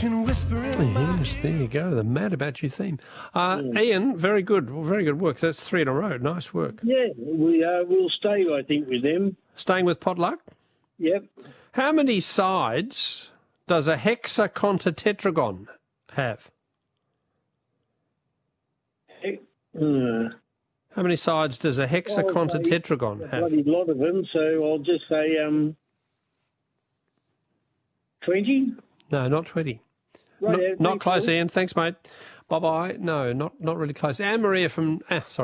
can whisper it. Yes, there you go. The Mad About You theme. Ian, very good work. That's 3 in a row. Nice work. Yeah, we'll stay, I think, with them. Staying with Potluck? Yep. How many sides does a hexacontatetragon have? How many sides does a hexacontatetragon have? A bloody lot of them, so I'll just say 20? No, not 20. Right, Not close, Ian. Thanks, mate. Bye-bye. No, not really close. Anne-Marie from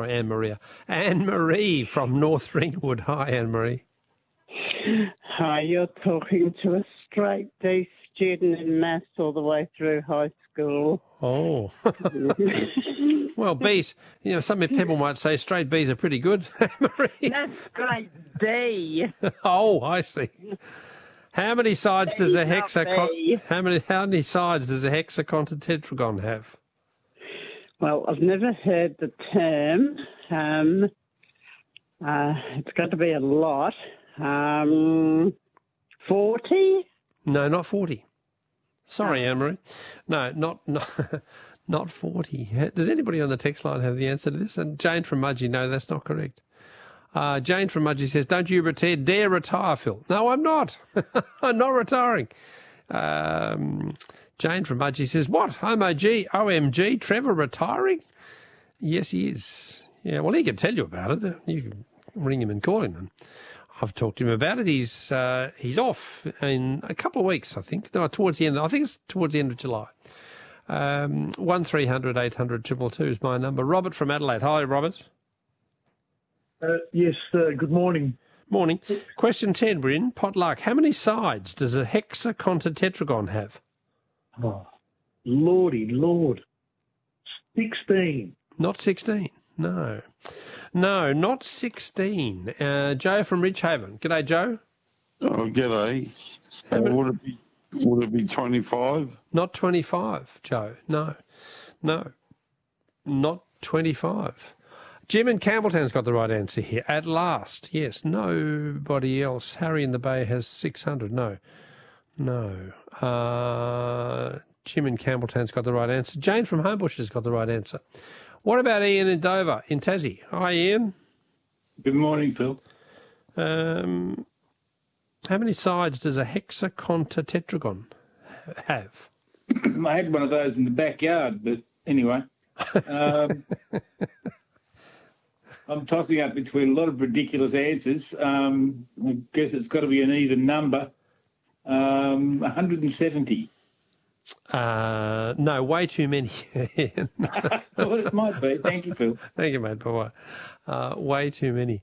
North Ringwood. Hi, Anne-Marie. Hi, you're talking to a straight D student in maths all the way through high school. Oh. Well, B's, some people might say straight B's are pretty good, Anne-Marie. That's straight D. Oh, I see. How many sides does a how many sides does a hexacontatetragon have? Well, I've never heard the term. It's got to be a lot. 40? No, not 40. Sorry, Anne-Marie. No, not 40. Does anybody on the text line have the answer to this? And Jane from Mudgee, no, that's not correct. Jane from Mudgee says, don't you dare retire, Phil. No, I'm not. I'm not retiring. Jane from Mudgee says, what? OMG, Trevor retiring? Yes, he is. Yeah, well, he can tell you about it. You can ring him and call him. And I've talked to him about it. He's off in a couple of weeks, I think. No, towards the end. I think it's towards the end of July. 1300 800 222 is my number. Robert from Adelaide. Hi, Robert. Yes, good morning. Morning. Question 10, we're in Potluck. How many sides does a hexacontatetragon have? Oh, lordy lord. 16. Not 16. No. No, not 16. Joe from Ridgehaven. G'day, Joe. Oh, g'day. Would it be 25? Not 25, Joe. No. Not 25. Jim in Campbelltown's got the right answer here. At last, yes. Nobody else. Harry in the Bay has 600. No. Jim in Campbelltown's got the right answer. Jane from Homebush has got the right answer. What about Ian in Dover, in Tassie? Hi, Ian. Good morning, Phil. How many sides does a hexacontatetragon have? I had one of those in the backyard, but anyway. I'm tossing up between a lot of ridiculous answers. I guess it's got to be an even number. 170. No, way too many. Well, it might be. Thank you, Phil. Thank you, mate. Bye-bye. Way too many.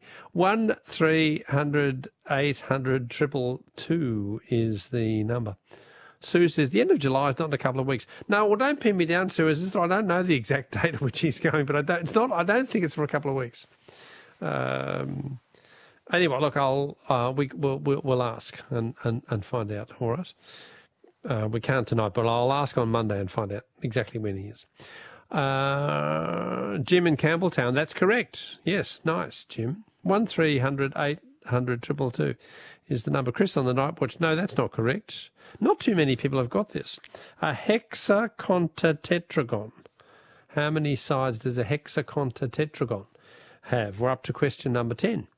1300 800 222 is the number. Sue says, the end of July is not in a couple of weeks. No, well, don't pin me down, Sue. I don't know the exact date at which he's going, but I don't think it's for a couple of weeks. Anyway, look, we'll ask and find out for us. We can't tonight, but I'll ask on Monday and find out exactly when he is. Jim in Campbelltown, that's correct. Yes, nice, Jim. 1300 800 222 is the number. Chris on the Night Watch, no, that's not correct. Not too many people have got this. A hexacontatetragon. How many sides does a hexacontatetragon have? We're up to question number 10.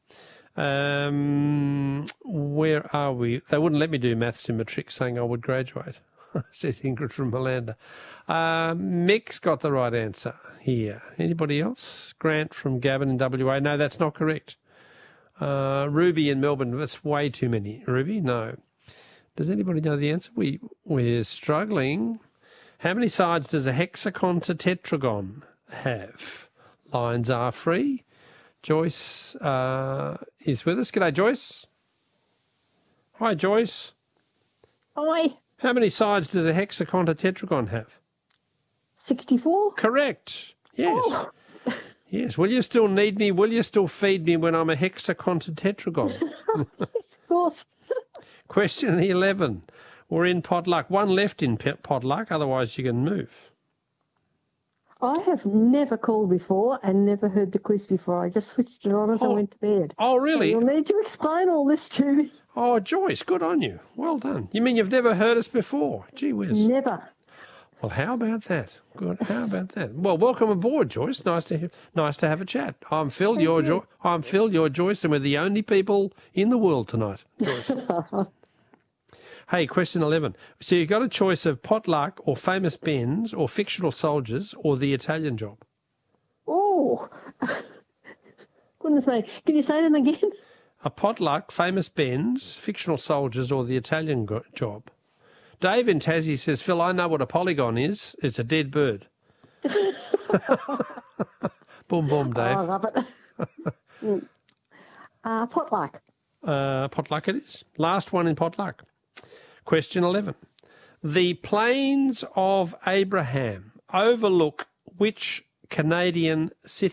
Where are we? They wouldn't let me do maths in matric, saying I would graduate, says Ingrid from Malanda. Mick's got the right answer here. Anybody else? Grant from Gavin in WA. No, that's not correct. Ruby in Melbourne. That's way too many. Ruby? No. Does anybody know the answer? We're struggling. How many sides does a hexacontatetragon have? Lines are free. Joyce is with us. G'day, Joyce. Hi, Joyce. Hi. How many sides does a hexacontatetragon have? 64. Correct. Yes. Oh. Yes. Will you still need me? Will you still feed me when I'm a hexacontatetragon? Yes, of course. Question 11. We're in Potluck. One left in Potluck, otherwise you can move. I have never called before and never heard the quiz before. I just switched it on as I went to bed. Oh, really? So you'll need to explain all this to me. Oh, Joyce, good on you. Well done. You mean you've never heard us before? Gee whiz. Never. Well, how about that? Good. How about that? Well, welcome aboard, Joyce. Nice to have a chat. I'm Phil. I'm Phil. You're Joyce, and we're the only people in the world tonight, Joyce. Hey, question 11. So you've got a choice of Potluck or Famous Ben's or Fictional Soldiers or The Italian Job. Oh, goodness me. Can you say them again? A Potluck, Famous Ben's, Fictional Soldiers or The Italian Job. Dave in Tassie says, Phil, I know what a polygon is. It's a dead bird. Boom, boom, Dave. Oh, I love it. Potluck. Potluck it is. Last one in Potluck. Question 11. The Plains of Abraham overlook which Canadian city?